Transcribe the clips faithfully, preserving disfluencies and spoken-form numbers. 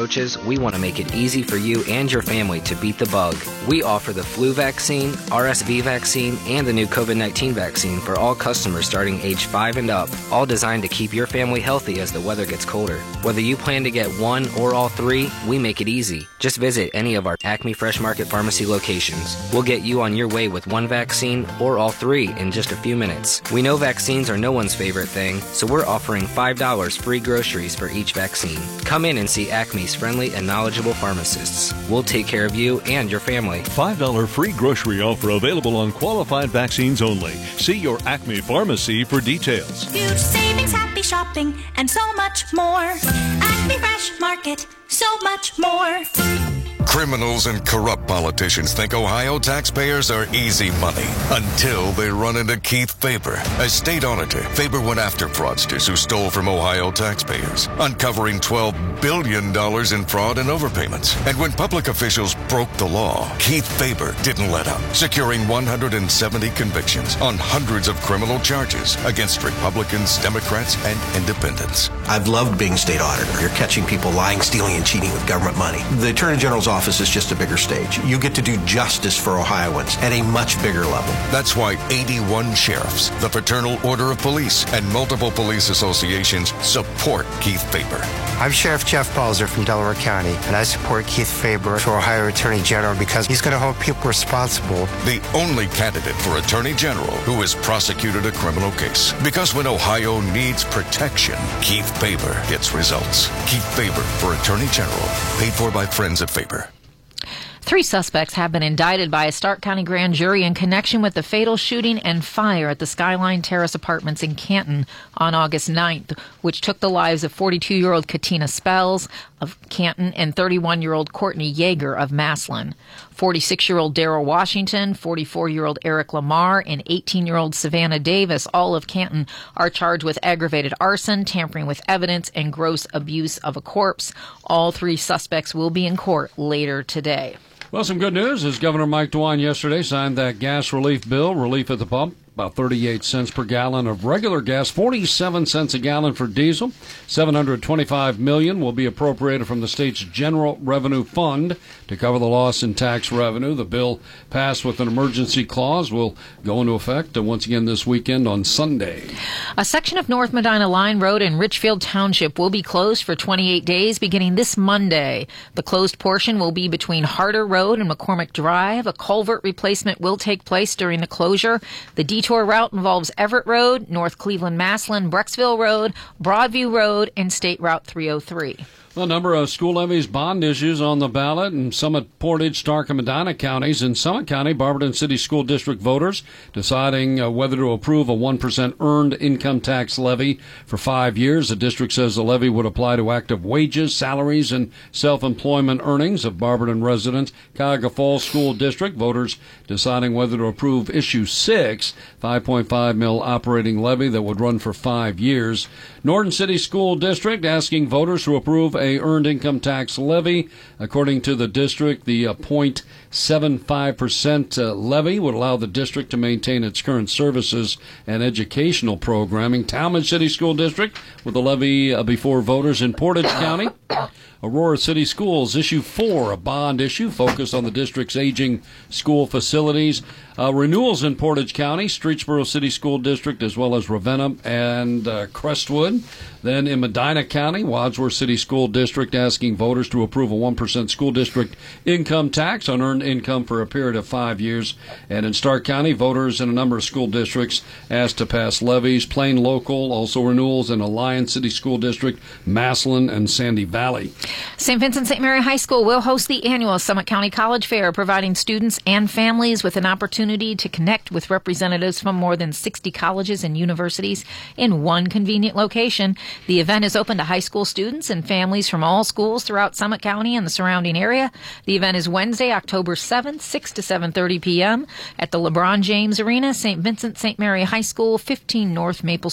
approaches, we want to make it easy for you and your family to beat the bug. We offer the flu vaccine, R S V vaccine, and the new COVID nineteen vaccine for all customers starting age five and up, all designed to keep your family healthy as the weather gets colder. Whether you plan to get one or all three, we make it easy. Just visit any of our Acme Fresh Market Pharmacy locations. We'll get you on your way with one vaccine or all three in just a few minutes. We know vaccines are no one's favorite thing, so we're offering five dollars free groceries for each vaccine. Come in and see Acme's friendly and knowledgeable pharmacists. We'll take care of you and your family. five dollars free grocery offer available on qualified vaccines only. See your Acme pharmacy for details. Huge savings, happy shopping, and so much more. Acme Fresh Market, so much more. Criminals and corrupt politicians think Ohio taxpayers are easy money until they run into Keith Faber. As state auditor, Faber went after fraudsters who stole from Ohio taxpayers, uncovering twelve billion dollars in fraud and overpayments. And when public officials broke the law, Keith Faber didn't let up, securing one hundred seventy convictions on hundreds of criminal charges against Republicans, Democrats, and independents. I've loved being state auditor. You're catching people lying, stealing, and cheating with government money. The Attorney General's office is just a bigger stage. You get to do justice for Ohioans at a much bigger level. That's why eighty-one sheriffs, the Fraternal Order of Police, and multiple police associations support Keith Faber. I'm Sheriff Jeff Balzer from Delaware County, and I support Keith Faber for Ohio Attorney General because he's going to hold people responsible. The only candidate for Attorney General who has prosecuted a criminal case. Because when Ohio needs protection, Keith Faber gets results. Keith Faber for Attorney General. Paid for by Friends of Faber. Three suspects have been indicted by a Stark County grand jury in connection with the fatal shooting and fire at the Skyline Terrace Apartments in Canton on August ninth, which took the lives of forty-two-year-old Katina Spells of Canton and thirty-one-year-old Courtney Yeager of Maslin. forty-six-year-old Darrell Washington, forty-four-year-old Eric Lamar, and eighteen-year-old Savannah Davis, all of Canton, are charged with aggravated arson, tampering with evidence, and gross abuse of a corpse. All three suspects will be in court later today. Well, some good news is Governor Mike DeWine yesterday signed that gas relief bill, relief at the pump. About thirty-eight cents per gallon of regular gas, forty-seven cents a gallon for diesel. seven hundred twenty-five million dollars will be appropriated from the state's general revenue fund to cover the loss in tax revenue. The bill, passed with an emergency clause, will go into effect uh, once again this weekend on Sunday. A section of North Medina Line Road in Richfield Township will be closed for twenty-eight days beginning this Monday. The closed portion will be between Harder Road and McCormick Drive. A culvert replacement will take place during the closure. The detour route involves Everett Road, North Cleveland Maslin, Brecksville Road, Broadview Road, and State Route three oh three. A number of school levies bond issues on the ballot in Summit, Portage, Stark, and Medina counties. In Summit County, Barberton City School District voters deciding uh, whether to approve a one percent earned income tax levy for five years. The district says the levy would apply to active wages, salaries, and self-employment earnings of Barberton residents. Cuyahoga Falls School District voters deciding whether to approve issue six, five point five mil operating levy that would run for five years. Norton City School District asking voters to approve a earned income tax levy. According to the district, the uh, zero point seven five percent uh, levy would allow the district to maintain its current services and educational programming. Talmadge City School District with a levy uh, before voters in Portage County. Aurora City Schools, issue four, a bond issue focused on the district's aging school facilities. Uh, renewals in Portage County, Streetsboro City School District, as well as Ravenna and uh, Crestwood. Then in Medina County, Wadsworth City School District asking voters to approve a one percent school district income tax on earned income for a period of five years. And in Stark County, voters in a number of school districts asked to pass levies, plain local, also renewals in Alliance City School District, Maslin, and Sandy Valley. Saint Vincent Saint Mary High School will host the annual Summit County College Fair, providing students and families with an opportunity to connect with representatives from more than sixty colleges and universities in one convenient location. The event is open to high school students and families from all schools throughout Summit County and the surrounding area. The event is Wednesday, October seventh, six to seven thirty p.m. at the LeBron James Arena, Saint Vincent Saint Mary High School, fifteen North Maple Street,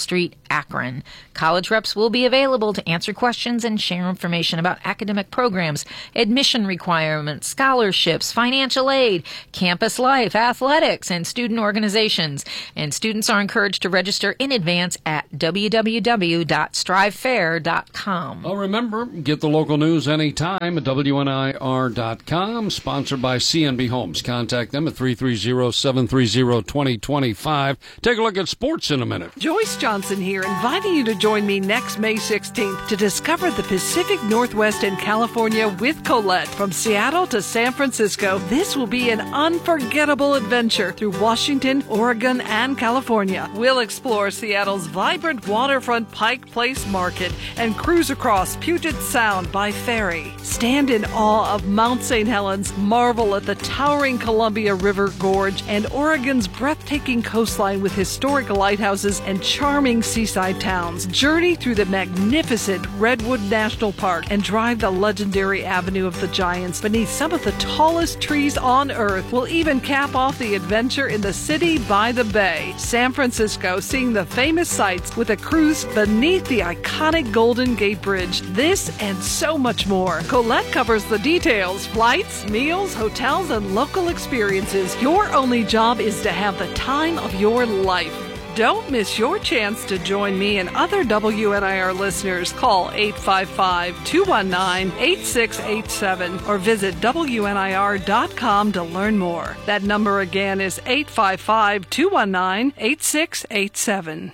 Akron. College reps will be available to answer questions and share information about academic programs, admission requirements, scholarships, financial aid, campus life, athletics, and student organizations. And students are encouraged to register in advance at w w w dot strive fair dot com. Oh, remember, get the local news anytime at w n i r dot com. Sponsored by C N B Homes. Contact them at three three zero, seven three zero, two zero two five. Take a look at sports in a minute. Joyce Johnson here, inviting you to join me next May sixteenth to discover the Pacific Northwest and California with Colette. From Seattle to San Francisco, this will be an unforgettable adventure through Washington, Oregon, and California. We'll explore Seattle's vibrant waterfront Pike Place Market and cruise across Puget Sound by ferry. Stand in awe of Mount Saint Helens, marvel at the towering Columbia River Gorge and Oregon's breathtaking coastline with historic lighthouses and charming seaside towns. Journey through the magnificent Redwood National Park and drive the legendary Avenue of the Giants beneath some of the tallest trees on Earth. We'll even cap off the adventure in the city by the bay, San Francisco, seeing the famous sights with a cruise beneath the iconic Golden Gate Bridge. This and so much more. Colette covers the details: flights, meals, hotels, and local experiences. Your only job is to have the time of your life. Don't miss your chance to join me and other W N I R listeners. Call eight five five, two one nine, eight six eight seven or visit w n i r dot com to learn more. That number again is eight five five, two one nine, eight six eight seven.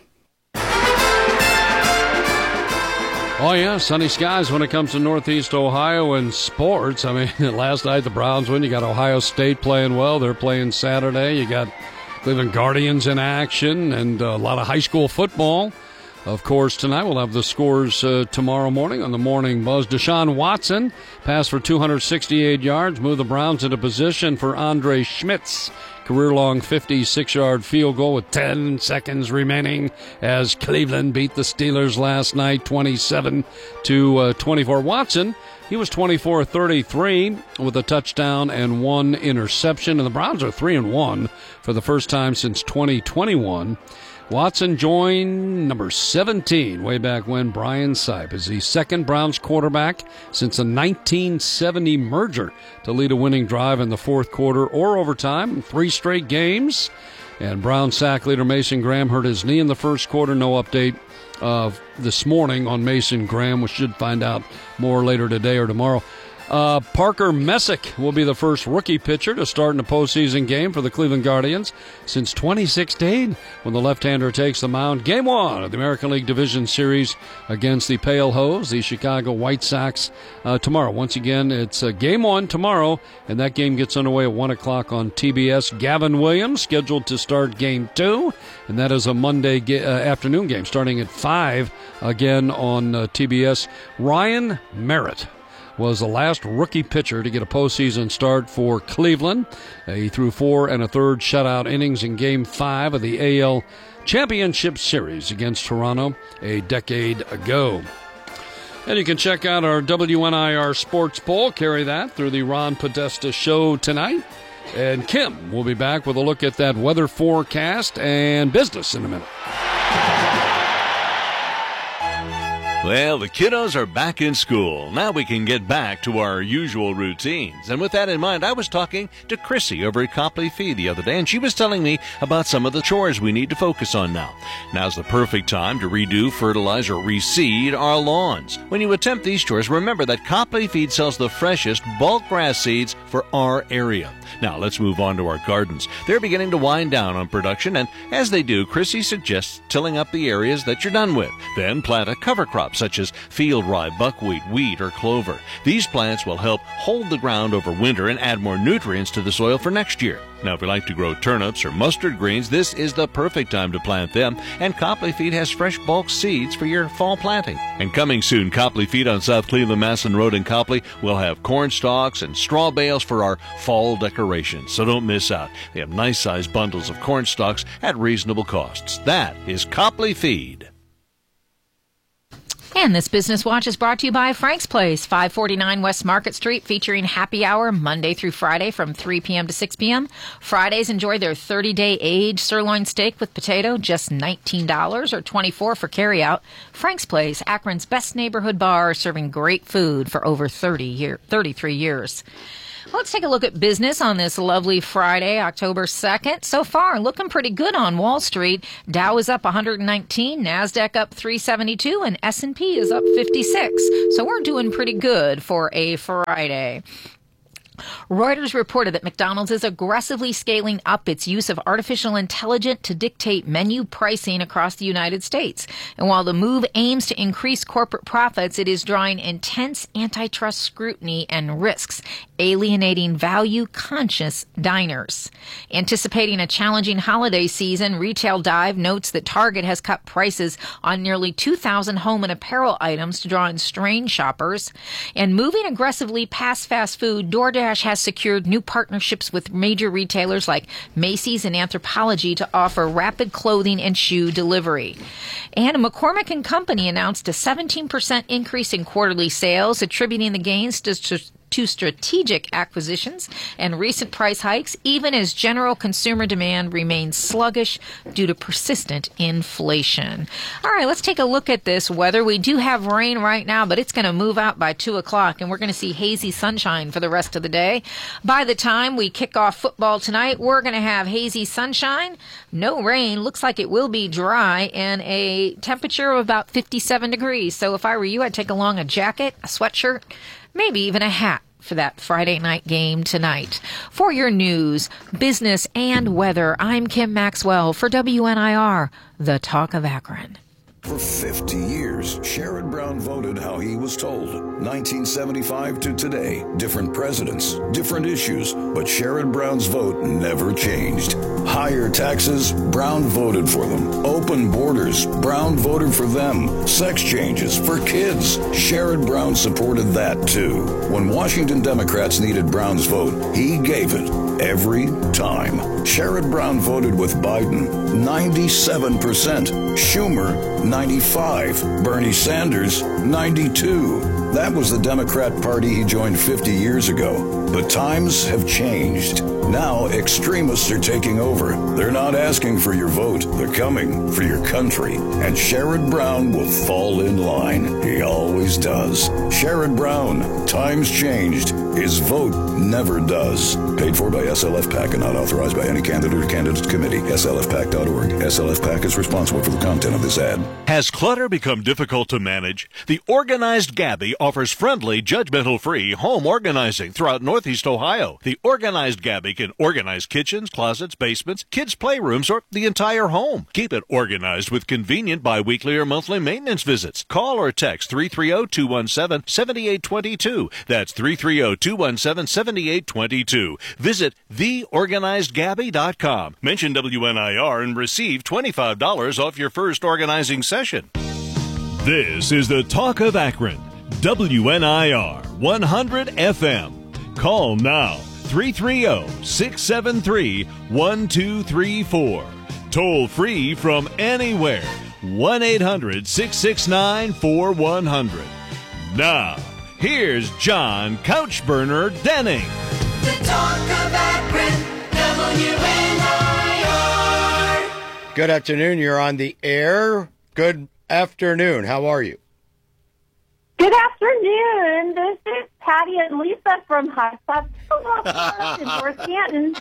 Oh, yeah, sunny skies when it comes to Northeast Ohio and sports. I mean, last night the Browns win. You got Ohio State playing well. They're playing Saturday. You got Cleveland Guardians in action and a lot of high school football. Of course, tonight we'll have the scores uh, tomorrow morning on the Morning Buzz. Deshaun Watson passed for two hundred sixty-eight yards, moved the Browns into position for Andre Schmidt's career-long fifty-six-yard field goal with ten seconds remaining as Cleveland beat the Steelers last night twenty-seven to twenty-four. Watson, he was twenty-four of thirty-three with a touchdown and one interception, and the Browns are three and one for the first time since twenty twenty-one. Watson joined number seventeen way back when, Brian Sipe, is the second Browns quarterback since a nineteen seventy merger to lead a winning drive in the fourth quarter or overtime in three straight games. And Browns sack leader Mason Graham hurt his knee in the first quarter. No update uh, this morning on Mason Graham. We should find out more later today or tomorrow. Uh, Parker Messick will be the first rookie pitcher to start in a postseason game for the Cleveland Guardians since twenty sixteen, when the left-hander takes the mound. Game one of the American League Division Series against the Pale Hose, the Chicago White Sox, uh, tomorrow. Once again, it's uh, game one tomorrow, and that game gets underway at one o'clock on T B S. Gavin Williams scheduled to start game two, and that is a Monday ga- uh, afternoon game starting at five again on uh, T B S. Ryan Merritt was the last rookie pitcher to get a postseason start for Cleveland. Uh, he threw four and a third shutout innings in Game five of the A L Championship Series against Toronto a decade ago. And you can check out our W N I R Sports Poll. Carry that through the Ron Podesta Show tonight. And Kim will be back with a look at that weather forecast and business in a minute. Well, the kiddos are back in school. Now we can get back to our usual routines. And with that in mind, I was talking to Chrissy over at Copley Feed the other day, and she was telling me about some of the chores we need to focus on now. Now's the perfect time to redo, fertilize, or reseed our lawns. When you attempt these chores, remember that Copley Feed sells the freshest bulk grass seeds for our area. Now, let's move on to our gardens. They're beginning to wind down on production, and as they do, Chrissy suggests tilling up the areas that you're done with. Then plant a cover crop, such as field rye, buckwheat, wheat, or clover. These plants will help hold the ground over winter and add more nutrients to the soil for next year. Now, if you like to grow turnips or mustard greens, this is the perfect time to plant them, and Copley Feed has fresh bulk seeds for your fall planting. And coming soon, Copley Feed on South Cleveland Maslin Road in Copley will have corn stalks and straw bales for our fall decorations, so don't miss out. They have nice-sized bundles of corn stalks at reasonable costs. That is Copley Feed. And this Business Watch is brought to you by Frank's Place, five forty-nine West Market Street, featuring happy hour Monday through Friday from three p.m. to six p.m. Fridays, enjoy their thirty-day aged sirloin steak with potato, just nineteen dollars or twenty-four dollars for carryout. Frank's Place, Akron's best neighborhood bar, serving great food for over thirty year, thirty-three years. Let's take a look at business on this lovely Friday, October second. So far, looking pretty good on Wall Street. Dow is up one hundred nineteen, NASDAQ up three seventy-two, and S and P is up fifty-six. So we're doing pretty good for a Friday. Reuters reported that McDonald's is aggressively scaling up its use of artificial intelligence to dictate menu pricing across the United States. And while the move aims to increase corporate profits, it is drawing intense antitrust scrutiny and risks, alienating value-conscious diners. Anticipating a challenging holiday season, Retail Dive notes that Target has cut prices on nearly two thousand home and apparel items to draw in strange shoppers. And moving aggressively past fast food, DoorDash has secured new partnerships with major retailers like Macy's and Anthropologie to offer rapid clothing and shoe delivery. And McCormick and Company announced a seventeen percent increase in quarterly sales, attributing the gains to to strategic acquisitions and recent price hikes, even as general consumer demand remains sluggish due to persistent inflation. All right, let's take a look at this weather. We do have rain right now, but it's going to move out by two o'clock, and we're going to see hazy sunshine for the rest of the day. By the time we kick off football tonight, we're going to have hazy sunshine, no rain, looks like it will be dry, and a temperature of about fifty-seven degrees. So if I were you, I'd take along a jacket, a sweatshirt, maybe even a hat for that Friday night game tonight. For your news, business, and weather, I'm Kim Maxwell for W N I R, the Talk of Akron. For fifty years, Sherrod Brown voted how he was told. nineteen seventy-five to today, different presidents, different issues, but Sherrod Brown's vote never changed. Higher taxes, Brown voted for them. Open borders, Brown voted for them. Sex changes for kids, Sherrod Brown supported that too. When Washington Democrats needed Brown's vote, he gave it every time. Sherrod Brown voted with Biden, ninety-seven percent. Schumer, ninety-five. Bernie Sanders, ninety-two. That was the Democrat Party he joined fifty years ago. But times have changed. Now extremists are taking over. They're not asking for your vote. They're coming for your country. And Sherrod Brown will fall in line. He always does. Sherrod Brown, times changed. His vote never does. Paid for by S L F PAC and not authorized by any candidate or candidate committee. S L F PAC dot org. S L F PAC is responsible for the content of this ad. Has clutter become difficult to manage? The Organized Gabby offers friendly, judgmental-free home organizing throughout Northeast Ohio. The Organized Gabby can organize kitchens, closets, basements, kids' playrooms, or the entire home. Keep it organized with convenient bi-weekly or monthly maintenance visits. Call or text three three zero, two one seven, seven eight two two. That's three three zero, two one seven, seven eight two two. Visit the organized gabby dot com. Mention W N I R and receive twenty-five dollars off your first organizing session. This is the Talk of Akron. W N I R one hundred F M. Call now. three three zero, six seven three, one two three four. Toll free from anywhere. one eight hundred, six six nine, four one zero zero. Now, here's John Couchburner Denning. The Talk of Akron, W N I R. Good afternoon. You're on the air. Good afternoon. How are you? Good afternoon. This is Patty and Lisa from Hot Sauce in North Canton.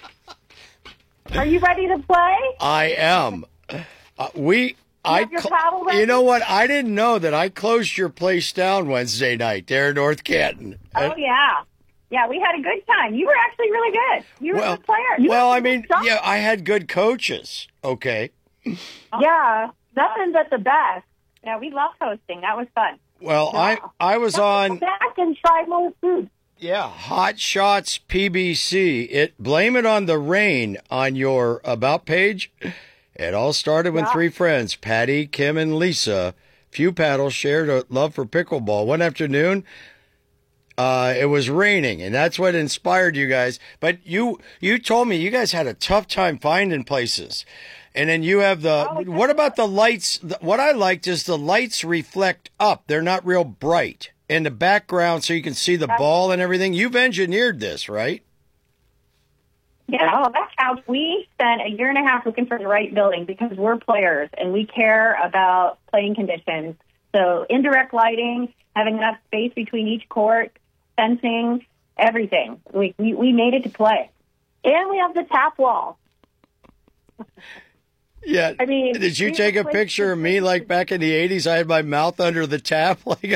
Are you ready to play? I am. Uh, we, you I, your paddle ready? You know what? I didn't know that I closed your place down Wednesday night there in North Canton. Oh yeah, yeah. We had a good time. You were actually really good. You were well, a good player. You well, I mean, yeah, I had good coaches. Okay. Yeah, nothing but the best. Yeah, we loved hosting. That was fun. Well, yeah. I I was on back and try more food. Yeah, Hot Shots P B C. It blame it on the rain on your about page. It all started when yeah. three friends, Patty, Kim, and Lisa, few paddles, shared a love for pickleball. One afternoon, uh, it was raining, and that's what inspired you guys. But you you told me you guys had a tough time finding places. And then you have the, Oh, what about the lights? The- What I liked is the lights reflect up. They're not real bright in the background so you can see the ball and everything. You've engineered this, right? Yeah, that's how we spent a year and a half looking for the right building because we're players and we care about playing conditions. So indirect lighting, having enough space between each court, fencing, everything. We, we, we made it to play. And we have the tap wall. Yeah. I mean, did you we take a replaced picture the- of me like back in the eighties? I had my mouth under the tap. Like,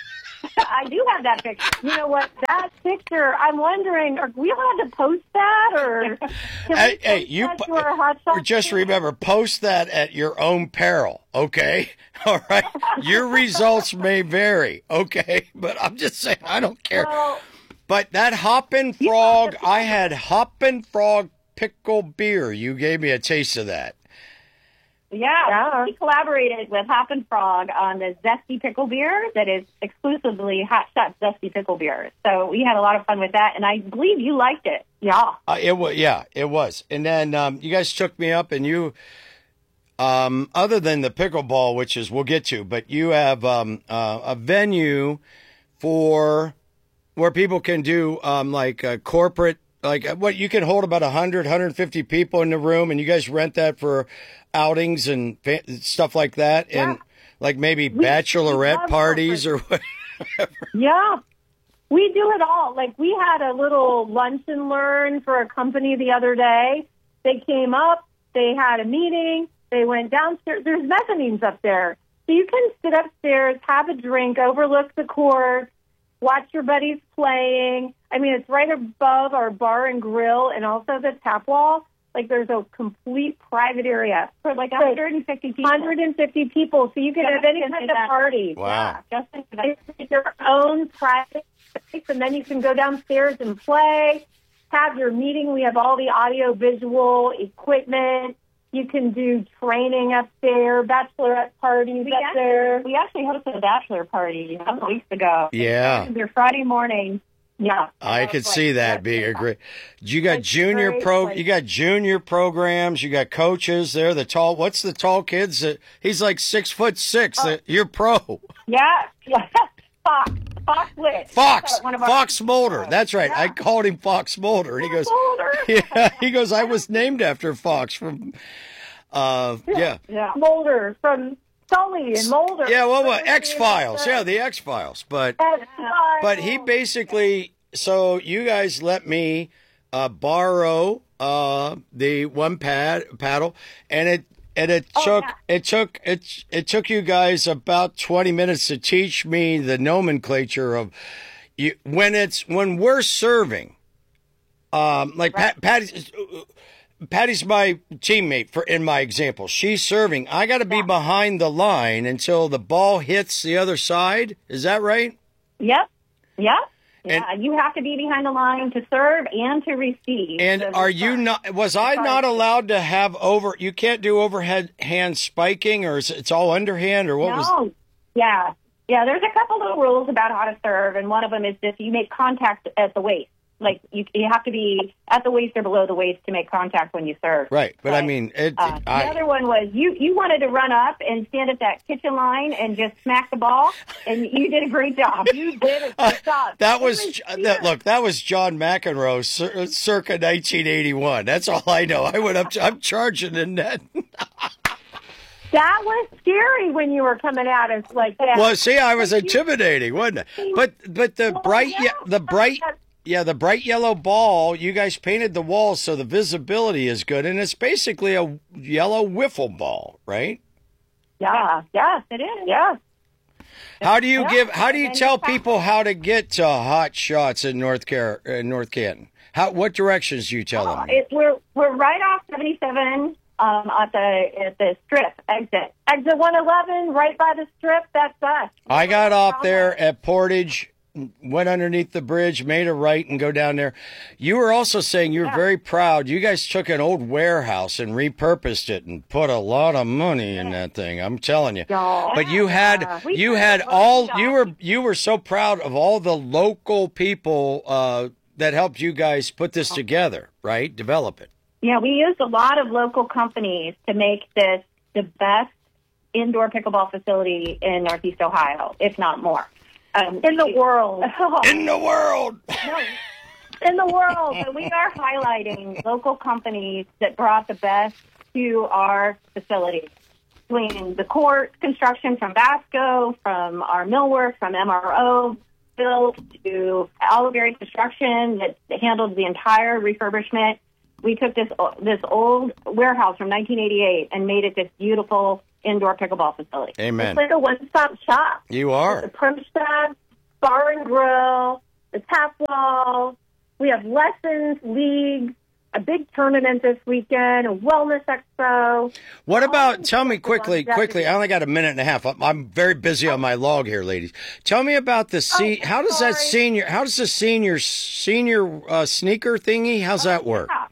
I do have that picture. You know what? That picture, I'm wondering, are we allowed to post that? Or can we hey, post hey, you that po- to our Hot Shot just page? remember, post that at your own peril, okay? All right? Your results may vary, okay? But I'm just saying, I don't care. Well, But that Hoppin' Frog, I had Hoppin' Frog pickle beer. You gave me a taste of that. Yeah, Yeah. we collaborated with Hop and Frog on the Zesty Pickle Beer that is exclusively Hot Shot Zesty Pickle Beer. So we had a lot of fun with that, and I believe you liked it. yeah. Uh, it was, yeah, it was. And then um, you guys took me up, and you, um, other than the pickleball, which is we'll get to, but you have um, uh, a venue for where people can do um, like a corporate, like what you can hold about one hundred, one hundred fifty people in the room, and you guys rent that for outings and fa- stuff like that, Yeah. and like maybe We- we bachelorette love parties or what. Yeah. We do it all. Like, we had a little lunch and learn for a company the other day. They came up, they had a meeting, they went downstairs. There's mezzanines up there. So you can sit upstairs, have a drink, overlook the court, watch your buddies playing. I mean, it's right above our bar and grill and also the tap wall. Like, there's a complete private area For like one hundred fifty people. one hundred fifty people, so you can have any Justin kind did of that. party. Wow. Yeah, Justin, did that. It's your own private space, and then you can go downstairs and play, have your meeting. We have all the audio visual equipment. You can do training up there, bachelorette parties we up actually, there. we actually hosted a bachelor party a couple weeks ago. Yeah. Your Friday morning. Yeah. I could see that being a great. You got It's junior great, pro. like- You got junior programs. You got coaches there. The tall. What's the tall kids? Uh, He's like six foot six. Oh. Uh, You're pro. Yeah, yeah. Fox. Fox Lit. Fox. One of our- Fox Mulder. That's right. I called him Fox Mulder. He goes. Mulder. Yeah. He goes. I was named after Fox from. Uh. Yeah. Yeah. Mulder from Sully and Mulder. Yeah. Well, well X Files. Yeah, the X Files. But. X-Files. But he basically, so you guys let me uh, borrow uh, the one pad paddle, and it and it Oh, took yeah. it took it it took you guys about twenty minutes to teach me the nomenclature of you when it's when we're serving, um, like Pat, Patty's. Patty's my teammate for in my example. She's serving. I got to be behind the line until the ball hits the other side. Is that right? Yep. Yep. And- Yeah, you have to be behind the line to serve and to receive. And So are the you serve. not? Was I not allowed to have over? You can't do overhead hand spiking, or is it's all underhand, or what no. was? Yeah. Yeah, there's a couple little rules about how to serve, and one of them is just you make contact at the waist. Like, you you have to be at the waist or below the waist to make contact when you serve. Right, but I mean, it, Uh, the I, other one was you, you wanted to run up and stand at that kitchen line and just smack the ball, and you did a great job. You did a great job. that It was that. Look, that was John McEnroe, cir- circa nineteen eighty-one. That's all I know. I went up. To, I'm charging in that. That was scary when you were coming at us like that. Well, see, I was intimidating, wasn't it? But but the bright ye- the bright yeah the bright yellow ball. You guys painted the walls so the visibility is good, and it's basically a yellow wiffle ball, right? Yeah, yes, it is. Yeah. How do you Yeah, give? How do you and tell in fact- people how to get to Hot Shots in North Car in North Canton? How what directions do you tell them? It, we're we're right off seventy-seven um, at the at the strip exit. Exit one eleven, right by the strip, that's us. I got off there at Portage, went underneath the bridge, made a right, and go down there. You were also saying you were very proud. You guys took an old warehouse and repurposed it and put a lot of money in that thing. I'm telling you. But you had We you did had a all great you job. were you were so proud of all the local people uh, that helped you guys put this together, right? Develop it. Yeah, we used a lot of local companies to make this the best indoor pickleball facility in Northeast Ohio, if not more. Um, in the world. In the world. No, in the world. So we are highlighting local companies that brought the best to our facility. Between the court construction from Vasco, from our millwork, from M R O, built to Oliveri Construction that handled the entire refurbishment. We took this this old warehouse from nineteen eighty-eight and made it this beautiful indoor pickleball facility. Amen. It's like a one-stop shop. You are. The perm staff, bar and grill, the tap wall. We have lessons, leagues, a big tournament this weekend, a wellness expo. What about, tell me quickly, quickly, I only got a minute and a half. I'm, I'm very busy on my log here, ladies. Tell me about the, se- Oh, how does sorry. that senior, how does the senior, senior uh, sneaker thingy, how's that work? Yeah.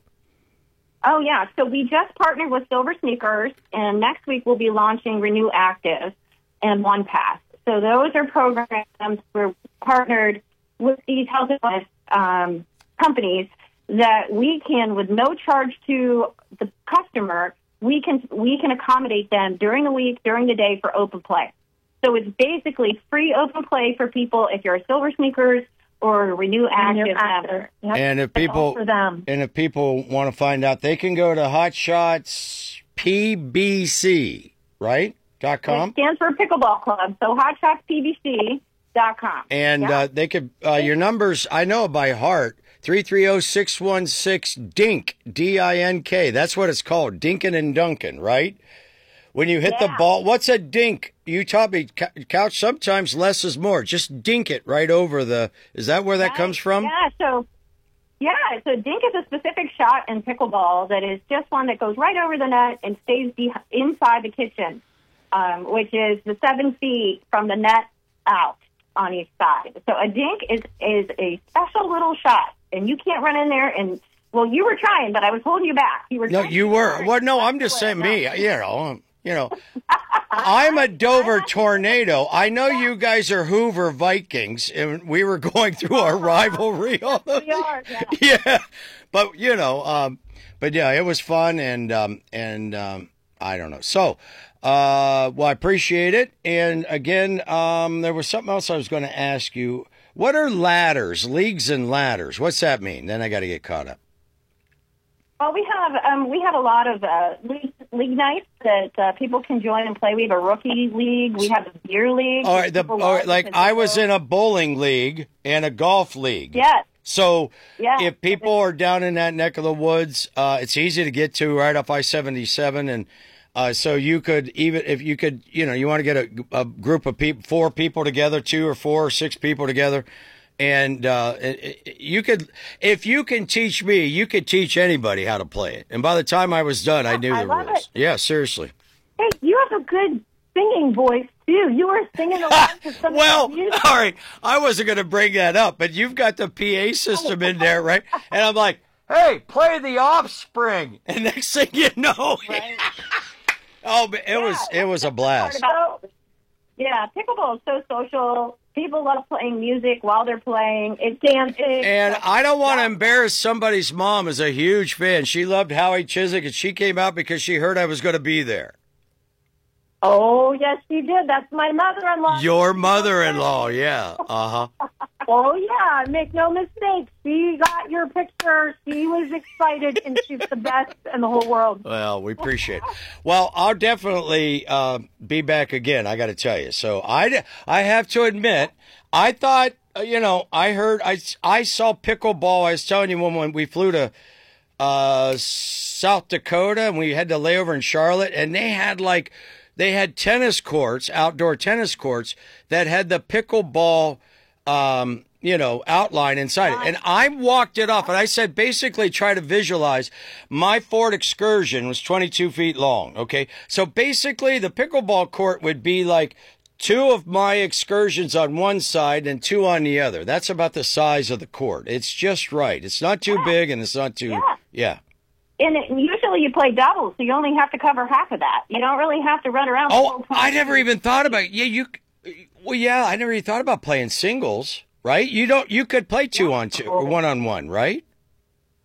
Oh, yeah. So we just partnered with Silver Sneakers, and next week we'll be launching Renew Active and One Pass. So those are programs we're partnered with these health and wellness um, companies that we can, with no charge to the customer, we can we can accommodate them during the week, during the day for open play. So it's basically free open play for people if you're a Silver Sneakers or a Renew Active member. Yep. And if That's people, all for them. and if people want to find out, they can go to Hot Shots P B C, right? Dot It com. stands for Pickleball Club, so hot shots p b c dot com. And Yep. uh, they could, uh, your numbers, I know by heart, three three zero, six one six, D I N K, D I N K. That's what it's called, Dinkin' and Duncan, right? When you hit the Yeah. ball, what's a dink? You taught me, Cou- Couch, sometimes less is more. Just dink it right over the, is that where that Right. comes from? Yeah, so yeah, so dink is a specific shot in pickleball that is just one that goes right over the net and stays be- inside the kitchen, um, which is the seven feet from the net out on each side. So a dink is is a special little shot, and you can't run in there and, well, you were trying, but I was holding you back. You were No, trying you to were. hurt. Well, no, I'm just saying me, you know, um, you know, I'm a Dover Tornado. I know you guys are Hoover Vikings, and we were going through our rivalry. All the- We are, yeah. yeah, but you know, um, but yeah, it was fun, and um, and um, I don't know. So, uh, well, I appreciate it, and again, um, there was something else I was going to ask you. What are ladders, leagues, and ladders? What's that mean? Then I got to get caught up. Well, we have um, we have a lot of uh, league, league nights that uh, people can join and play. We have a rookie league. We have a beer league. All right, the, People all love right, like because I they was go- in a bowling league and a golf league. Yes. So Yeah. if people are down in that neck of the woods, uh, it's easy to get to right off I seventy-seven, and uh, so you could even if you could, you know, you want to get a, a group of people, four people together, two or four or six people together. And uh, it, it- you could, if you can teach me, you could teach anybody how to play it. And by the time I was done, I knew I the love rules. it. Yeah, seriously. Hey, you have a good singing voice, too. You were singing along to some Well, of the music. all right. I wasn't going to bring that up, but you've got the P A system in there, right? And I'm like, hey, play The Offspring. And next thing you know, oh, but it was it was a blast. So, yeah, pickleball is so social. People love playing music while they're playing. It's dancing. And I don't want to embarrass somebody's mom is a huge fan. She loved Howie Chiswick, and she came out because she heard I was going to be there. Oh, yes, she did. That's my mother-in-law. Your mother-in-law, yeah. Uh-huh. Oh, yeah. Make no mistake. She got your picture. She was excited, and she's the best in the whole world. Well, we appreciate it. Well, I'll definitely uh, be back again, I got to tell you. So I, I have to admit, I thought, uh, you know, I heard, I, I saw pickleball. I was telling you when, when we flew to uh, South Dakota, and we had to lay over in Charlotte, and they had like, they had tennis courts, outdoor tennis courts, that had the pickleball um, you know, outline inside it. And I walked it off, and I said, basically try to visualize. My Ford Excursion was twenty-two feet long, okay? So basically the pickleball court would be like two of my Excursions on one side and two on the other. That's about the size of the court. It's just right. It's not too big, and it's not too, Yeah. yeah. And it, usually you play doubles, so you only have to cover half of that. You don't really have to run around. the Oh, whole time. I never even thought about, yeah, you, well, yeah, I never even thought about playing singles. Right? You don't. You could play two on two or one on one, right?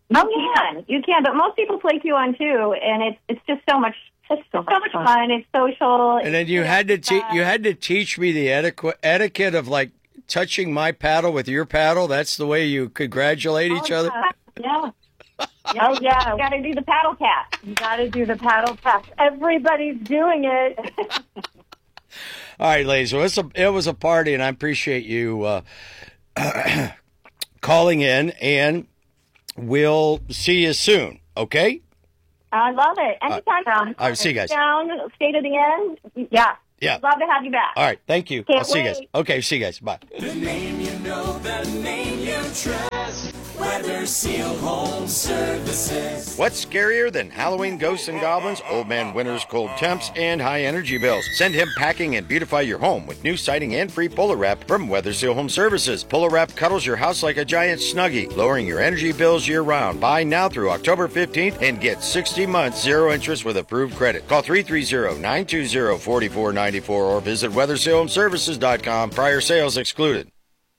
You can, you can, but most people play Q on too, and it's it's just so much, it's so, so much fun. fun. It's social. And then you had to te- you had to teach me the etiquette etiquette of like touching my paddle with your paddle. That's the way you congratulate each oh, other. Yeah. yeah. Oh yeah, you got to do the paddle tap. You got to do the paddle tap. Everybody's doing it. All right, ladies. Well, it's a, it was a party, and I appreciate you uh, calling in, and we'll see you soon. Okay? I love it. Anytime. Uh, all right, see you guys. Down, state of the end. Yeah. Yeah. Love to have you back. All right, thank you. Can't I'll see wait. you guys. Okay, see you guys. Bye. The name you know, the name you trust. Weather Seal Home Services. What's scarier than Halloween ghosts and goblins, old man winters, cold temps, and high energy bills? Send him packing and beautify your home with new siding and free Polar Wrap from Weather Seal Home Services. Polar Wrap cuddles your house like a giant Snuggie, lowering your energy bills year round. Buy now through October fifteenth and get sixty months zero interest with approved credit. Call three three zero, nine two zero, four four nine four or visit weather seal home services dot com. Prior sales excluded.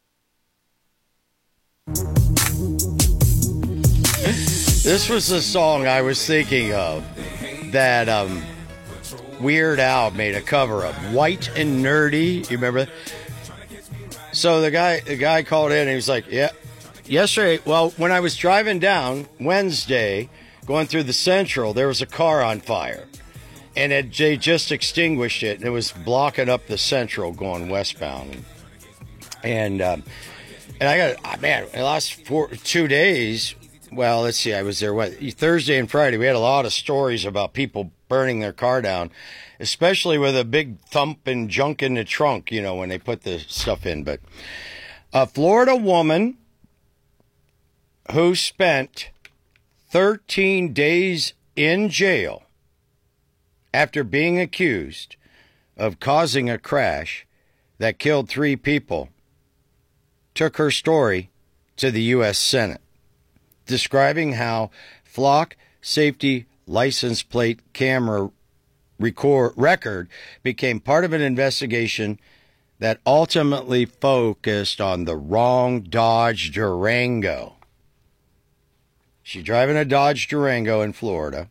This was the song I was thinking of that um, Weird Al made a cover of. White and Nerdy. You remember that? So the guy, the guy called in and he was like, yeah, yesterday, well, when I was driving down Wednesday, going through the Central, there was a car on fire. And it, they just extinguished it, and it was blocking up the Central going westbound. And um, and I got, man, the last four, two days... Well, let's see. I was there what, Thursday and Friday. We had a lot of stories about people burning their car down, especially with a big thump and junk in the trunk, you know, when they put the stuff in. But a Florida woman who spent thirteen days in jail after being accused of causing a crash that killed three people took her story to the U S Senate, describing how flock safety license plate camera record record became part of an investigation that ultimately focused on the wrong Dodge Durango. She's driving a Dodge Durango in Florida.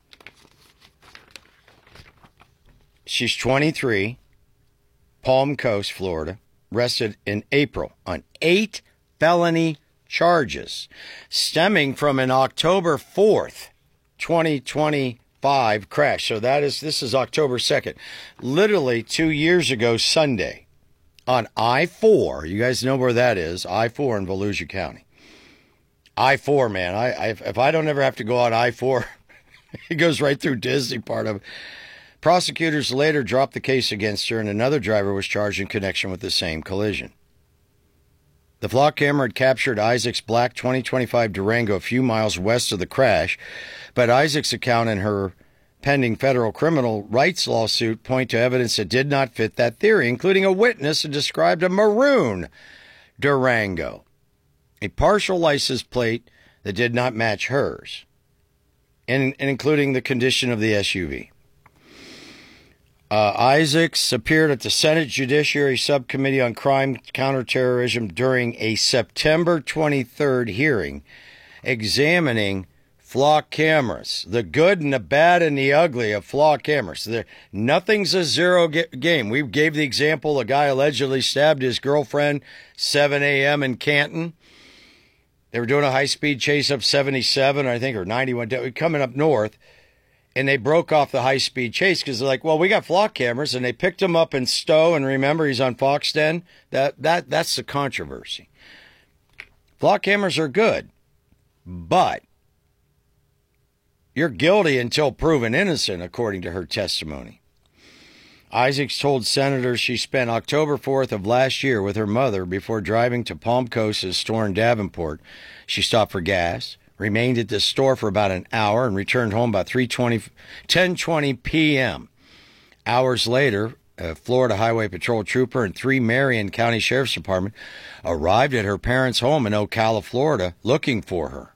She's twenty-three, Palm Coast, Florida, arrested in April on eight felony charges stemming from an October fourth, twenty twenty-five crash. So that is, this is October second, literally two years ago Sunday on I four. You guys know where that is, I four in Volusia County. I four, man. I, I if I don't ever have to go on I four, it goes right through Disney part of it. Prosecutors later dropped the case against her, and another driver was charged in connection with the same collision. The flock camera had captured Isaac's black twenty twenty-five Durango a few miles west of the crash, but Isaac's account and her pending federal criminal rights lawsuit point to evidence that did not fit that theory, including a witness who described a maroon Durango, a partial license plate that did not match hers, and, and including the condition of the S U V. Uh, Isaacs appeared at the Senate Judiciary Subcommittee on Crime Counterterrorism during a September twenty-third hearing examining flock cameras, the good and the bad and the ugly of flock cameras. There, nothing's a zero ge- game. We gave the example, a guy allegedly stabbed his girlfriend seven a.m. in Canton. They were doing a high-speed chase up seventy-seven, I think, or ninety-one, coming up north. And they broke off the high-speed chase because they're like, well, we got flock cameras, and they picked him up in Stowe, and remember, he's on Fox ten. That, that, that's the controversy. Flock cameras are good, but you're guilty until proven innocent, according to her testimony. Isaacs told senators she spent October fourth of last year with her mother before driving to Palm Coast's store in Davenport. She stopped for gas, remained at the store for about an hour, and returned home about ten twenty p.m. Hours later, a Florida Highway Patrol trooper and three Marion County Sheriff's Department arrived at her parents' home in Ocala, Florida, looking for her.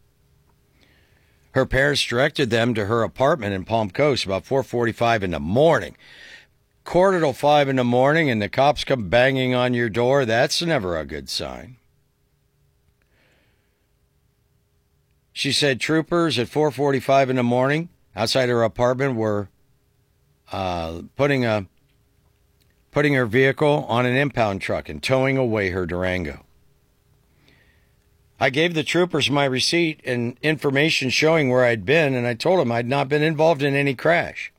Her parents directed them to her apartment in Palm Coast about four forty-five in the morning. Quarter till five in the morning, and the cops come banging on your door. That's never a good sign. She said troopers at four forty-five in the morning outside her apartment were uh, putting a putting her vehicle on an impound truck and towing away her Durango. I gave the troopers my receipt and information showing where I'd been, and I told them I'd not been involved in any crash.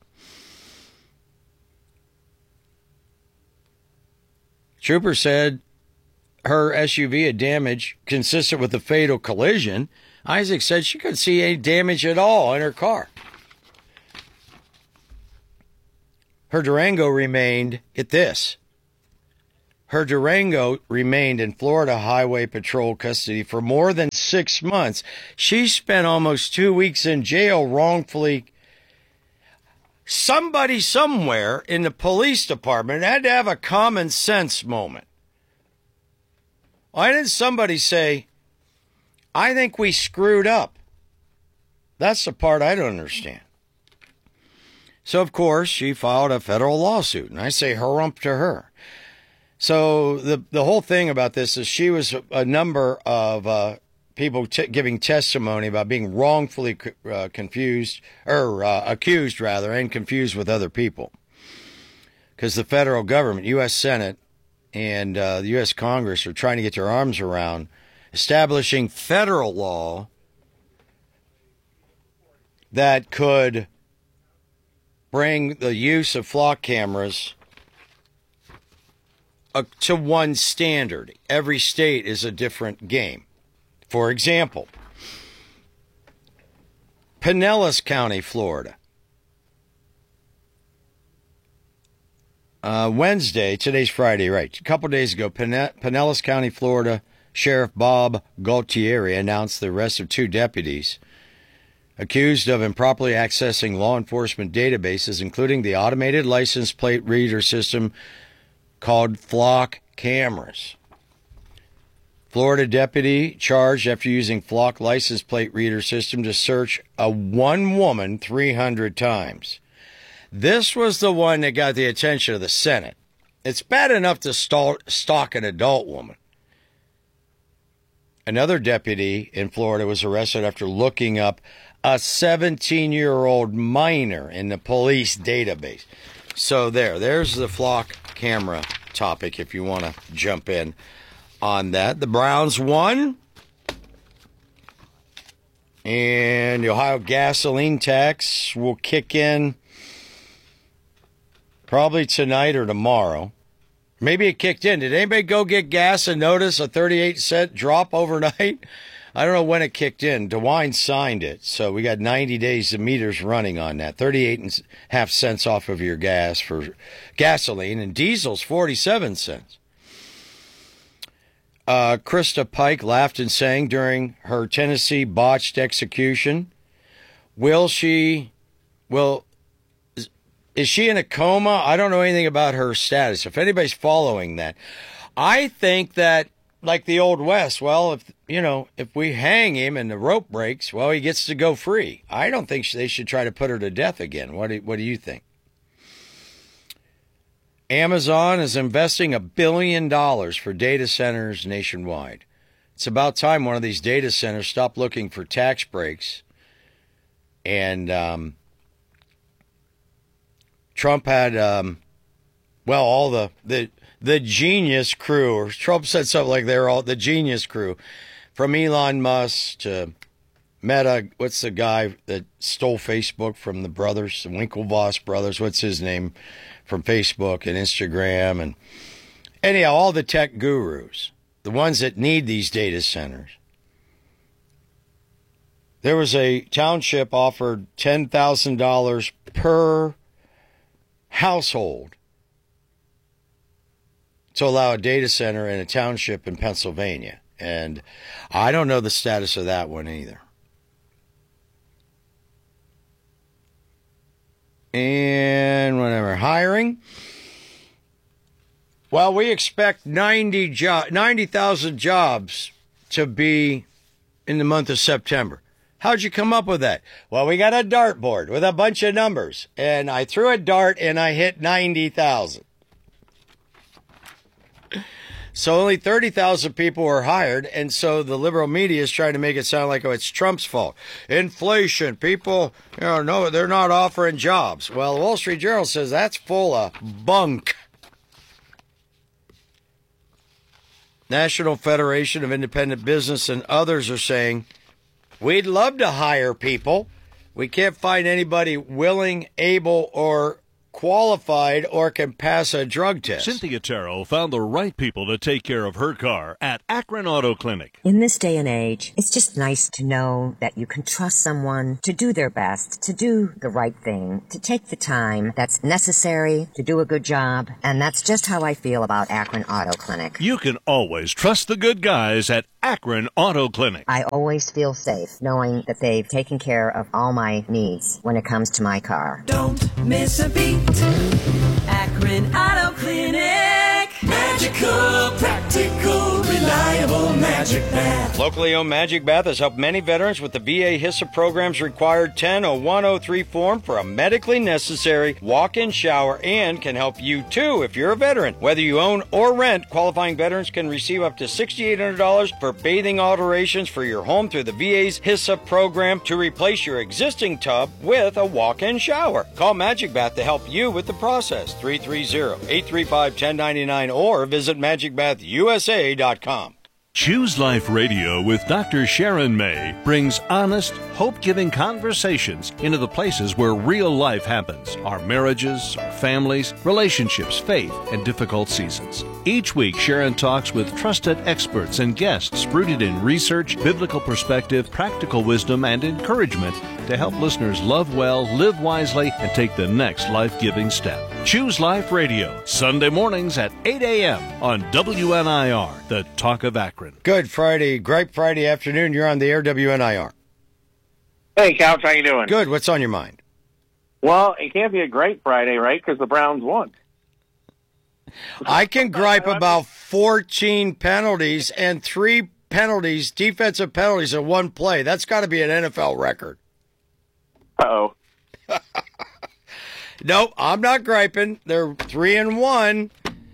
Trooper said her S U V had damage consistent with the fatal collision. Isaac said she couldn't see any damage at all in her car. Her Durango remained, get this, her Durango remained in Florida Highway Patrol custody for more than six months. She spent almost two weeks in jail wrongfully. Somebody somewhere in the police department had to have a common sense moment. Why didn't somebody say, I think we screwed up? That's the part I don't understand. So, of course, she filed a federal lawsuit, and I say hurrump to her. So the the whole thing about this is she was a, a number of uh, people t- giving testimony about being wrongfully uh, confused, or uh, accused, rather, and confused with other people. Because the federal government, U S Senate, and uh, the U S Congress are trying to get their arms around establishing federal law that could bring the use of flock cameras uh, to one standard. Every state is a different game. For example, Pinellas County, Florida. Uh, Wednesday, today's Friday, right? A couple days ago, Pine- Pinellas County, Florida, Sheriff Bob Gualtieri announced the arrest of two deputies accused of improperly accessing law enforcement databases, including the automated license plate reader system called Flock cameras. Florida deputy charged after using Flock license plate reader system to search a one woman three hundred times. This was the one that got the attention of the Senate. It's bad enough to stalk an adult woman. Another deputy in Florida was arrested after looking up a seventeen-year-old minor in the police database. So there, there's the Flock camera topic if you want to jump in on that. The Browns won. And the Ohio gasoline tax will kick in probably tonight or tomorrow. Maybe it kicked in. Did anybody go get gas and notice a thirty-eight cent drop overnight? I don't know when it kicked in. DeWine signed it, so we got ninety days of meters running on that. thirty-eight and a half cents off of your gas for gasoline, and diesel's forty-seven cents. Uh, Krista Pike laughed and sang during her Tennessee botched execution. Will she, will, is, is she in a coma? I don't know anything about her status. If anybody's following that, I think that, like the Old West, well, if, you know, if we hang him and the rope breaks, well, he gets to go free. I don't think they should try to put her to death again. What do, what do you think? Amazon is investing a billion dollars for data centers nationwide. It's about time one of these data centers stopped looking for tax breaks. And um, Trump had, um, well, all the, the the genius crew, or Trump said something like they're all the genius crew, from Elon Musk to Meta. What's the guy that stole Facebook from the brothers, the Winklevoss brothers? What's his name? From Facebook and Instagram, and anyhow, all the tech gurus, the ones that need these data centers. There was a township offered ten thousand dollars per household to allow a data center in a township in Pennsylvania. And I don't know the status of that one either. And whatever, hiring. Well, we expect ninety jo- ninety thousand jobs to be in the month of September. How'd you come up with that? Well, we got a dartboard with a bunch of numbers, and I threw a dart and I hit ninety thousand. So only thirty thousand people were hired, and so the liberal media is trying to make it sound like, oh, it's Trump's fault. Inflation, people, you know, no, they're not offering jobs. Well, the Wall Street Journal says that's full of bunk. National Federation of Independent Business and others are saying, we'd love to hire people. We can't find anybody willing, able, or qualified or can pass a drug test. Cynthia Terrell found the right people to take care of her car at Akron Auto Clinic. In this day and age, it's just nice to know that you can trust someone to do their best, to do the right thing, to take the time that's necessary to do a good job. And that's just how I feel about Akron Auto Clinic. You can always trust the good guys at Akron Auto Clinic. I always feel safe knowing that they've taken care of all my needs when it comes to my car. Don't miss a beat. Akron Auto Clinic. Magical, practical, reliable Magic Bath. Locally owned Magic Bath has helped many veterans with the V A HISA program's required ten oh one oh three form for a medically necessary walk-in shower, and can help you too if you're a veteran. Whether you own or rent, qualifying veterans can receive up to six thousand eight hundred dollars for bathing alterations for your home through the V A's HISA program to replace your existing tub with a walk-in shower. Call Magic Bath to help you with the process. three three zero, eight three five, one oh nine nine or visit magic bath u s a dot com. Choose Life Radio with Doctor Sharon May brings honest, hope-giving conversations into the places where real life happens. Our marriages, our families, relationships, faith, and difficult seasons. Each week, Sharon talks with trusted experts and guests rooted in research, biblical perspective, practical wisdom, and encouragement to help listeners love well, live wisely, and take the next life-giving step. Choose Life Radio, Sunday mornings at eight a.m. on W N I R, the Talk of Akron. Good Friday, great Friday afternoon. You're on the air, W N I R. Hey, Couch, how you doing? Good. What's on your mind? Well, it can't be a great Friday, right? Because the Browns won. I can gripe about fourteen penalties and three penalties, defensive penalties in one play. That's got to be an N F L record. Uh-oh. Nope, I'm not griping. They're three and one.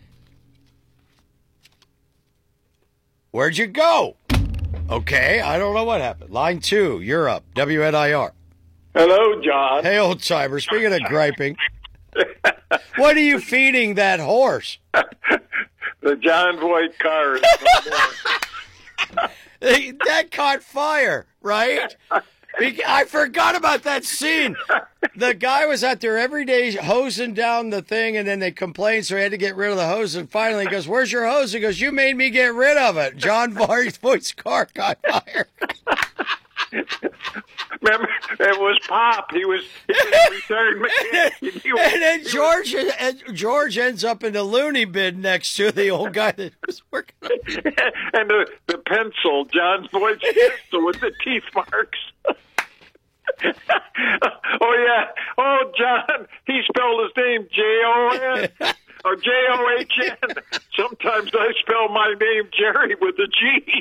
Where'd you go? Okay, I don't know what happened. Line two, you're up. W N I R. Hello, John. Hey, old timer. Speaking of griping, what are you feeding that horse? The John Voight car. That caught fire, right? I forgot about that scene. The guy was out there every day hosing down the thing, and then they complained, so he had to get rid of the hose. And finally, he goes, "Where's your hose?" He goes, "You made me get rid of it." John Voight's car caught fire. Remember, it was Pop. He was, he was a retired mechanic. And then, and then George, and George ends up in the loony bin next to the old guy that was working on it. And the, the pencil, John Voight's pencil with the teeth marks. Oh, yeah. Oh, John, he spelled his name J O N or J O H N. Sometimes I spell my name Jerry with a G.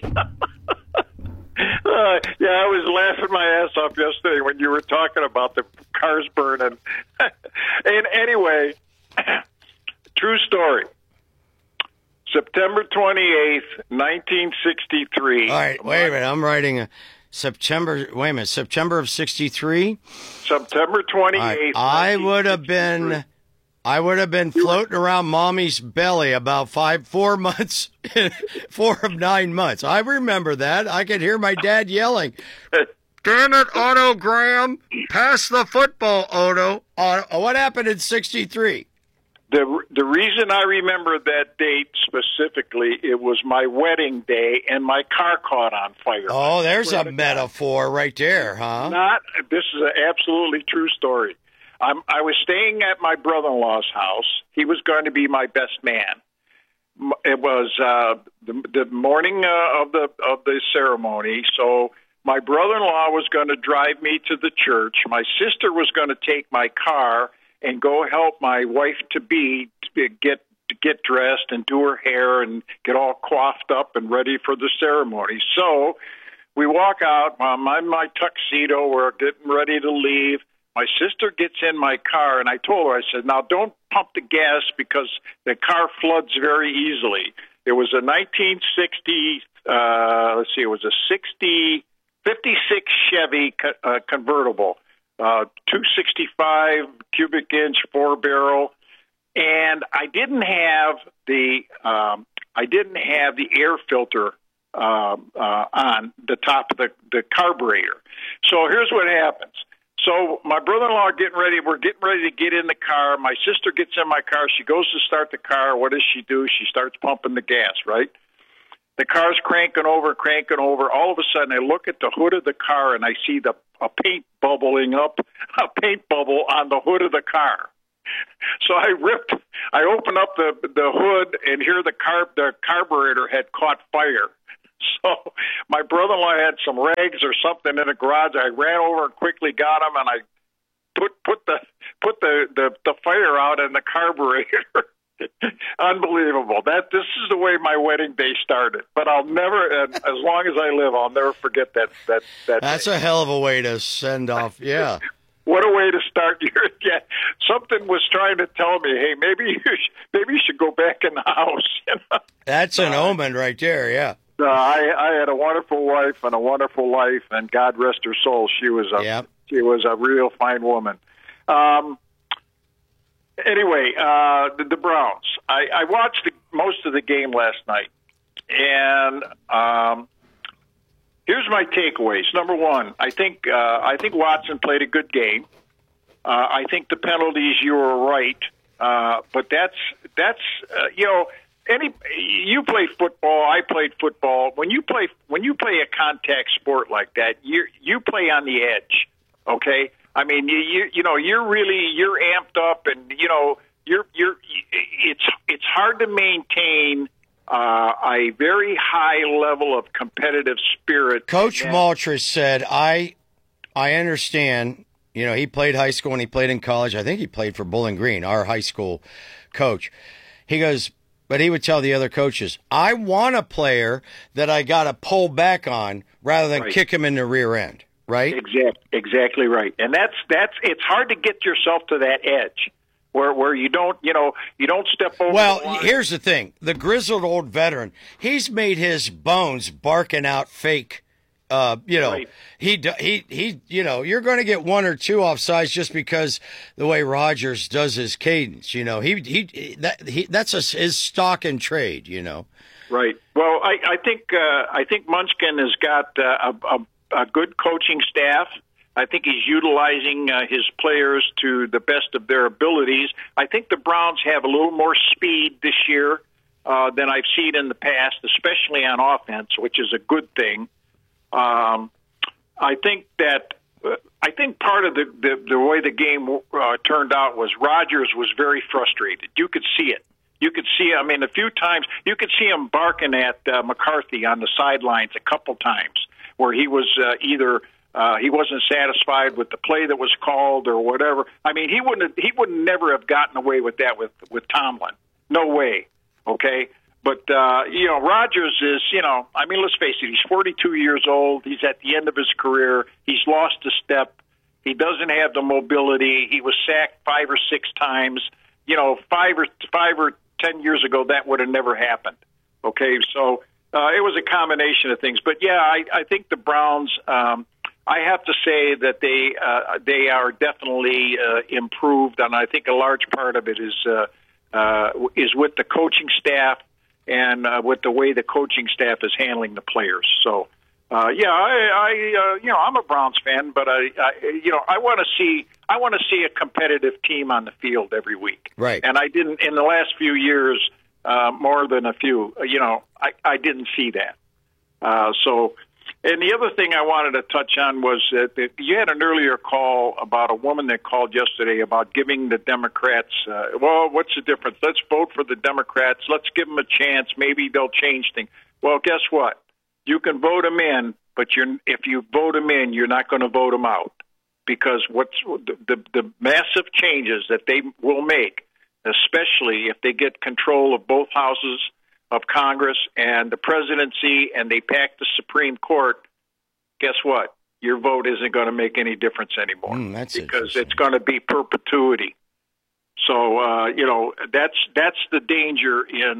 Uh, yeah, I was laughing my ass off yesterday when you were talking about the cars burning. And anyway, true story. September twenty-eighth, nineteen sixty-three. All right, wait a minute. I'm writing a September, wait a minute, September of sixty-three? September twenty-eighth. Right. I would have been... I would have been floating around mommy's belly about five, four months, four of nine months. I remember that. I could hear my dad yelling, "Damn it, Otto Graham, pass the football, Otto." Uh, what happened in sixty-three? The the reason I remember that date specifically, it was my wedding day, and my car caught on fire. Oh, there's a metaphor right there, huh? Not. This is an absolutely true story. I'm, I was staying at my brother-in-law's house. He was going to be my best man. It was uh, the, the morning uh, of the of the ceremony, so my brother-in-law was going to drive me to the church. My sister was going to take my car and go help my wife-to-be to get to get dressed and do her hair and get all coiffed up and ready for the ceremony. So we walk out. I'm in my tuxedo. We're getting ready to leave. My sister gets in my car, and I told her, I said, "Now don't pump the gas because the car floods very easily." It was a nineteen sixty, uh, let's see, it was a sixty, fifty-six Chevy co- uh, convertible, uh, two sixty-five cubic inch four barrel, and I didn't have the um, I didn't have the air filter uh, uh, on the top of the, the carburetor. So here's what happens. So my brother-in-law getting ready. We're getting ready to get in the car. My sister gets in my car. She goes to start the car. What does she do? She starts pumping the gas, right? The car's cranking over, cranking over. All of a sudden, I look at the hood of the car, and I see the a paint bubbling up, a paint bubble on the hood of the car. So I ripped, I opened up the the hood, and here the car the carburetor had caught fire. So my brother-in-law had some rags or something in the garage. I ran over and quickly got them, and I put put the put the, the, the fire out in the carburetor. Unbelievable. That this is the way my wedding day started. But I'll never, as long as I live, I'll never forget that that that. That's day. a hell of a way to send off. Yeah. What a way to start your yeah. Something was trying to tell me, hey, maybe you should, maybe you should go back in the house. You know? That's an uh, omen right there. Yeah. Uh, I, I had a wonderful wife and a wonderful life, and God rest her soul. She was a yep. she was a real fine woman. Um, anyway, uh, the, the Browns. I, I watched the, most of the game last night, and um, here's my takeaways. Number one, I think uh, I think Watson played a good game. Uh, I think the penalties, you were right, uh, but that's that's uh, you know. Any you played football, I played football. When you play when you play a contact sport like that, you you play on the edge. Okay, I mean you you you know you're really you're amped up, and you know you're you're it's it's hard to maintain uh, a very high level of competitive spirit. Coach Maltris said, "I I understand. You know, he played high school and he played in college. I think he played for Bowling Green, our high school coach. He goes." But he would tell the other coaches, I want a player that I got to pull back on rather than right. kick him in the rear end, right? Exactly, exactly right. And that's that's it's hard to get yourself to that edge where where you don't, you know, you don't step over Well, the line. Here's the thing. The grizzled old veteran, he's made his bones barking out fake. Uh, you know, right. he, he, he, you know, you're going to get one or two offsides just because the way Rodgers does his cadence, you know, he, he, that, he, that's a, his stock and trade, you know. Right. Well, I, I think, uh, I think Munchkin has got uh, a, a, a good coaching staff. I think he's utilizing uh, his players to the best of their abilities. I think the Browns have a little more speed this year uh, than I've seen in the past, especially on offense, which is a good thing. Um, I think that uh, I think part of the, the, the way the game uh, turned out was Rodgers was very frustrated. You could see it. You could see, I mean, a few times, you could see him barking at uh, McCarthy on the sidelines a couple times where he was uh, either uh, he wasn't satisfied with the play that was called or whatever. I mean, he wouldn't have, he would never have gotten away with that with, with Tomlin. No way. Okay. But, uh, you know, Rodgers is, you know, I mean, let's face it, he's forty-two years old. He's at the end of his career. He's lost a step. He doesn't have the mobility. He was sacked five or six times. You know, five or five or ten years ago, that would have never happened. Okay, so uh, it was a combination of things. But, yeah, I, I think the Browns, um, I have to say that they, uh, they are definitely uh, improved, and I think a large part of it is, uh, uh, is with the coaching staff. And uh, with the way the coaching staff is handling the players, so uh, yeah, I, I uh, you know, I'm a Browns fan, but I, I you know, I want to see, I want to see a competitive team on the field every week, right? And I didn't in the last few years, uh, more than a few, you know, I, I didn't see that. Uh, so, and the other thing I wanted to touch on was that, that you had an earlier call about a woman that called yesterday about giving the Democrats, uh, well, what's the difference? Let's vote for the Democrats. Let's give them a chance. Maybe they'll change things. Well, guess what? You can vote them in, but you're, if you vote them in, you're not going to vote them out because what's the, the, the massive changes that they will make, especially if they get control of both houses of Congress and the presidency, and they pack the Supreme Court, guess what? Your vote isn't going to make any difference anymore mm, that's because it's going to be perpetuity. So, uh, you know, that's that's the danger in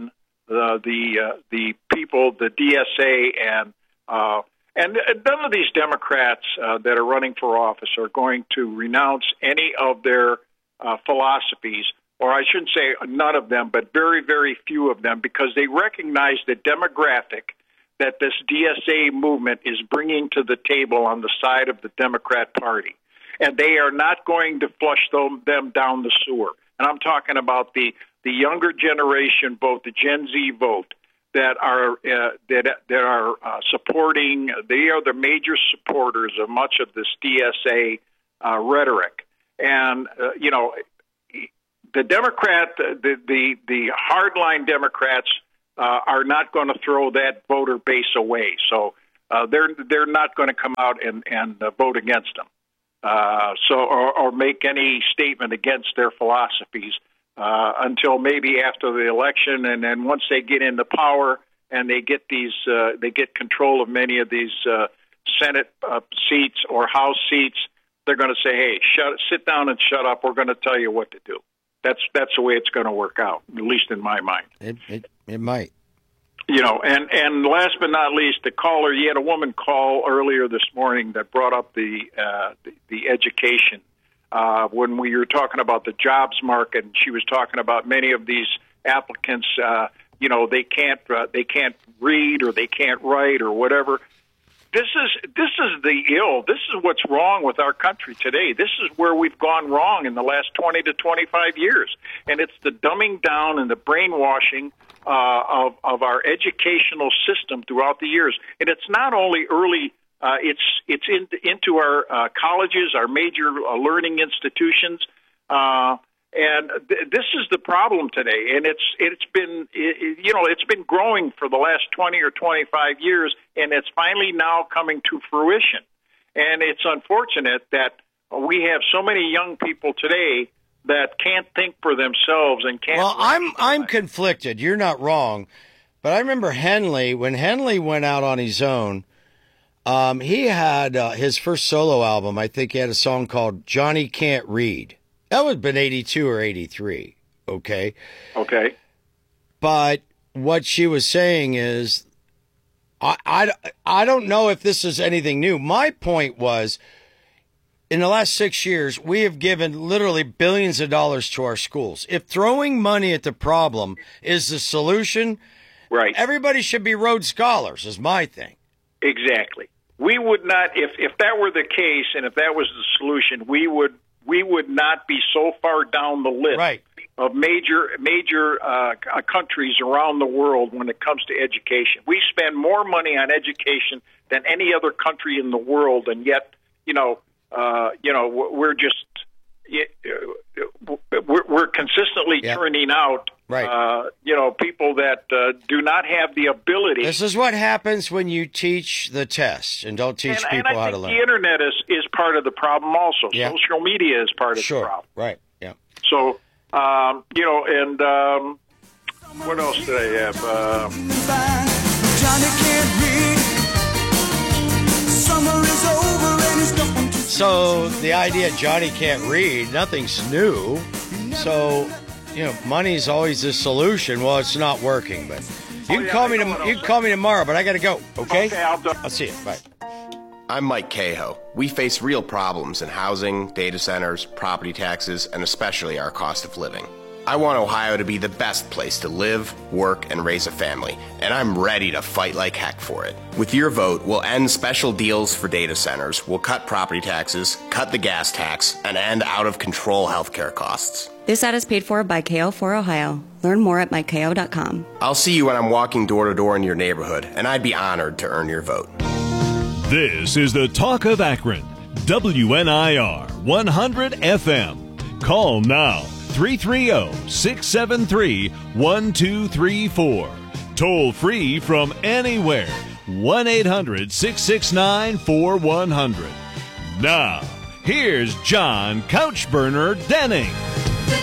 the the uh, the people, the D S A, and uh, and none of these Democrats uh, that are running for office are going to renounce any of their uh, philosophies, or I shouldn't say none of them, but very, very few of them, because they recognize the demographic that this D S A movement is bringing to the table on the side of the Democrat Party. And they are not going to flush them, them down the sewer. And I'm talking about the, the younger generation vote, the Gen Z vote, that are uh, that that are uh, supporting. They are the major supporters of much of this D S A uh, rhetoric. And uh, you know, the Democrat, the the, the hardline Democrats uh, are not going to throw that voter base away. So uh, they're they're not going to come out and and uh, vote against them. Uh, so or, or make any statement against their philosophies. Uh, until maybe after the election, and then once they get into power and they get these, uh, they get control of many of these uh, Senate uh, seats or House seats, they're going to say, "Hey, shut, sit down and shut up. We're going to tell you what to do." That's that's the way it's going to work out, at least in my mind. It it, it might. You know, and, and last but not least, the caller. You had a woman call earlier this morning that brought up the uh, the, the education. Uh, when we were talking about the jobs market, and she was talking about many of these applicants, uh, you know, they can't uh, they can't read or they can't write or whatever. This is this is the ill. This is what's wrong with our country today. This is where we've gone wrong in the last twenty to twenty-five years, and it's the dumbing down and the brainwashing uh, of of our educational system throughout the years. And it's not only early. Uh, it's it's in, into our uh, colleges, our major uh, learning institutions, uh, and th- this is the problem today. And it's it's been it, you know it's been growing for the last twenty or twenty-five years, and it's finally now coming to fruition. And it's unfortunate that we have so many young people today that can't think for themselves and can't. Well, I'm I'm conflicted. You're not wrong, but I remember Henley when Henley went out on his own. Um, he had uh, his first solo album. I think he had a song called Johnny Can't Read. That would have been eighty-two or eighty-three. Okay. Okay. But what she was saying is, I, I, I don't know if this is anything new. My point was, in the last six years, we have given literally billions of dollars to our schools. If throwing money at the problem is the solution, right? Everybody should be Rhodes Scholars, is my thing. Exactly. We would not, if, if that were the case, and if that was the solution, we would we would not be so far down the list right. of major major uh, countries around the world when it comes to education. We spend more money on education than any other country in the world, and yet, you know, uh, you know, we're just we're, we're consistently yeah. turning out. Right. Uh, you know, people that uh, do not have the ability. This is what happens when you teach the test and don't teach and, people and I how think to learn. The internet is, is part of the problem also. Yeah. Social media is part of sure. the problem. Right, yeah. So, um, you know, and um, what else did I have? Um, Johnny can't read. Summer is over and he's going to... So the idea Johnny can't read, nothing's new. So... You know, money's always the solution. Well, it's not working, but you can oh, yeah, call me. To, you can call me tomorrow, but I got to go. Okay. Okay, I'll, do- I'll see you. Bye. I'm Mike Cahoe. We face real problems in housing, data centers, property taxes, and especially our cost of living. I want Ohio to be the best place to live, work, and raise a family, and I'm ready to fight like heck for it. With your vote, we'll end special deals for data centers, we'll cut property taxes, cut the gas tax, and end out-of-control healthcare costs. This ad is paid for by K O for Ohio. Learn more at my k o dot com. I'll see you when I'm walking door to door in your neighborhood, and I'd be honored to earn your vote. This is the Talk of Akron, W N I R one hundred F M. Call now, three three zero, six seven three, one two three four. Toll free from anywhere, one eight hundred, six six nine, four one zero zero. Now, here's John Couchburner Denning.